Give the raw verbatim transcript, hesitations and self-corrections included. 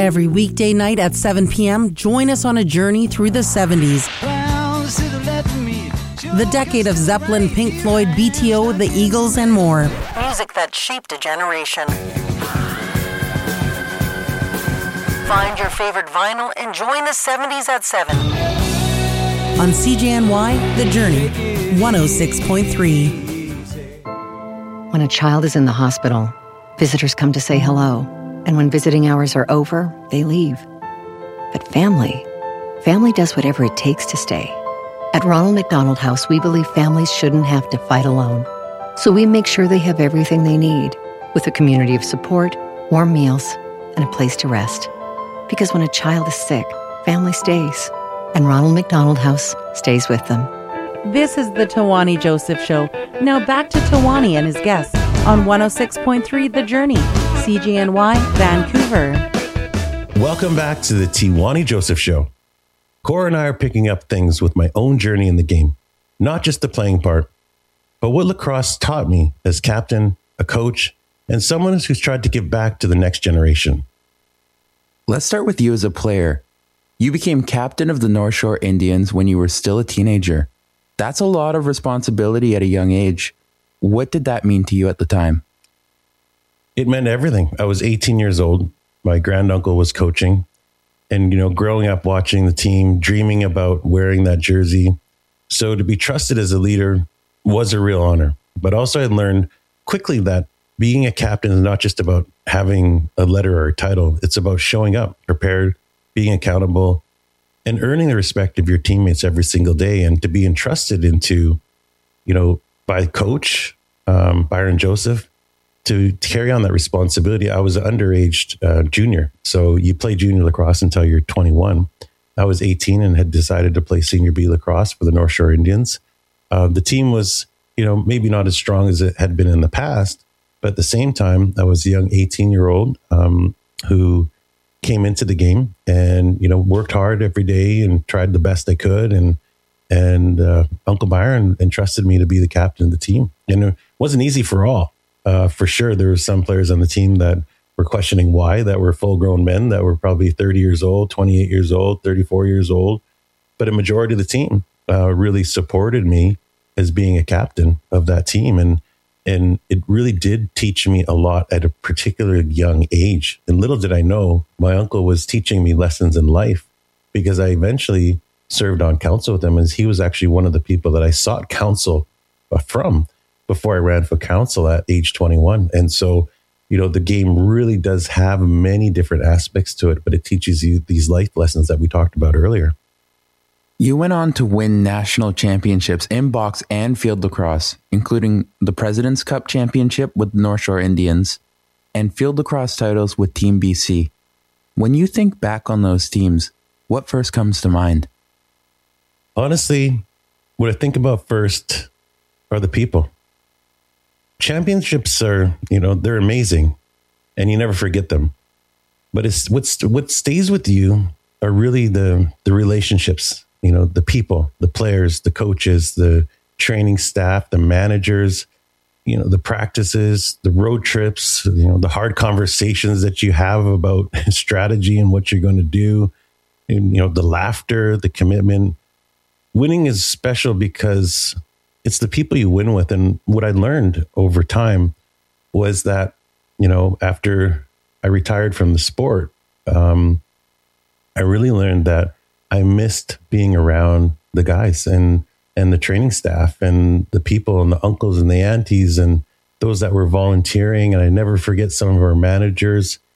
Every weekday night at seven p.m., join us on a journey through the seventies. The decade of Zeppelin, Pink Floyd, B T O, the Eagles, and more. Music that shaped a generation. Find your favorite vinyl and join the seventies at seven. On C J N Y, The Journey, one oh six point three. When a child is in the hospital, visitors come to say hello. And when visiting hours are over, they leave. But family, family does whatever it takes to stay. At Ronald McDonald House, we believe families shouldn't have to fight alone. So we make sure they have everything they need, with a community of support, warm meals, and a place to rest. Because when a child is sick, family stays. And Ronald McDonald House stays with them. This is the Tawani Joseph Show. Now back to Tawani and his guests on one oh six point three The Journey, C G N Y, Vancouver. Welcome back to the Tawani Joseph Show. Cora and I are picking up things with my own journey in the game. Not just the playing part, but what lacrosse taught me as captain, a coach, and someone who's tried to give back to the next generation. Let's start with you as a player. You became captain of the North Shore Indians when you were still a teenager. That's a lot of responsibility at a young age. What did that mean to you at the time? It meant everything. I was eighteen years old. My granduncle was coaching. And, you know, growing up watching the team, dreaming about wearing that jersey. So to be trusted as a leader was a real honor. But also I learned quickly that being a captain is not just about having a letter or a title. It's about showing up, prepared, being accountable, and earning the respect of your teammates every single day. And to be entrusted into, you know, by coach, um, Byron Joseph, to carry on that responsibility. I was an underage uh, junior. So you play junior lacrosse until you're twenty-one. I was eighteen and had decided to play senior B lacrosse for the North Shore Indians. Uh, the team was, you know, maybe not as strong as it had been in the past, but at the same time, I was a young eighteen-year-old um, who came into the game and, you know, worked hard every day and tried the best I could. And and uh, Uncle Byron entrusted me to be the captain of the team. And it wasn't easy for all. Uh, for sure, there were some players on the team that were questioning why, that were full-grown men that were probably thirty years old, twenty-eight years old, thirty-four years old. But a majority of the team uh, really supported me as being a captain of that team. And and it really did teach me a lot at a particularly young age. And little did I know, my uncle was teaching me lessons in life, because I eventually served on council with him, as he was actually one of the people that I sought counsel from before I ran for council at age twenty-one. And so, you know, the game really does have many different aspects to it, but it teaches you these life lessons that we talked about earlier. You went on to win national championships in box and field lacrosse, including the President's Cup Championship with the North Shore Indians and field lacrosse titles with Team B C. When you think back on those teams, what first comes to mind? Honestly, what I think about first are the people. Championships are, you know, they're amazing and you never forget them. But it's what's what stays with you are really the the relationships, you know, the people, the players, the coaches, the training staff, the managers, you know, the practices, the road trips, you know, the hard conversations that you have about strategy and what you're going to do, and, you know, the laughter, the commitment. Winning is special because it's the people you win with. And what I learned over time was that, you know, after I retired from the sport, um, I really learned that I missed being around the guys and, and the training staff and the people and the uncles and the aunties and those that were volunteering. And I never forget some of our managers